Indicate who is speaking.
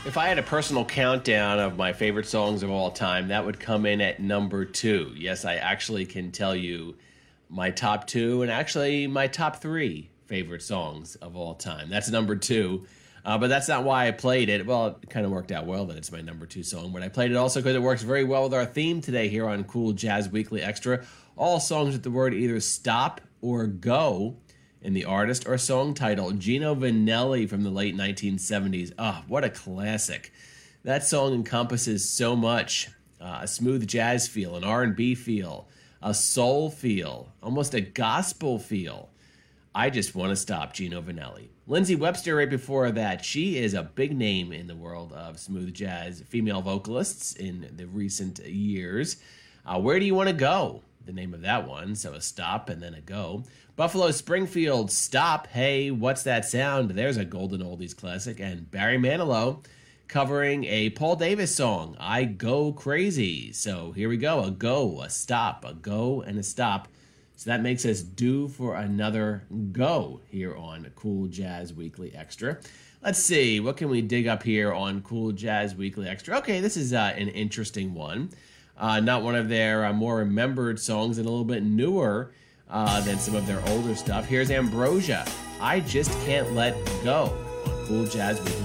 Speaker 1: If I had a personal countdown of my favorite songs of all time, that would come in at number 2. Yes, I actually can tell you my top 2 and actually my top 3 favorite songs of all time. That's number 2. But that's not why I played it. Well, it kind of worked out well that it's my number 2 song, but I played it also because it works very well with our theme today here on Cool Jazz Weekly Extra. All songs with the word either stop or go in the artist or song title. Gino Vannelli from the late 1970s. Ah, what a classic. That song encompasses so much. A smooth jazz feel, an R&B feel, a soul feel, almost a gospel feel. I Just Want to Stop, Gino Vannelli. Lindsey Webster right before that. She is a big name in the world of smooth jazz female vocalists in the recent years. Where Do You Want to Go? The name of that one. So a stop and then a go. Buffalo Springfield, Stop. Hey, What's That Sound? There's a golden oldies classic. And Barry Manilow covering a Paul Davis song, I Go Crazy. So here we go. A go, a stop, a go, and a stop. So that makes us due for another go here on Cool Jazz Weekly Extra. Let's see, what can we dig up here on Cool Jazz Weekly Extra? Okay, this is an interesting one. Not one of their more remembered songs and a little bit newer than some of their older stuff. Here's Ambrosia, I Just Can't Let Go on Cool Jazz Weekly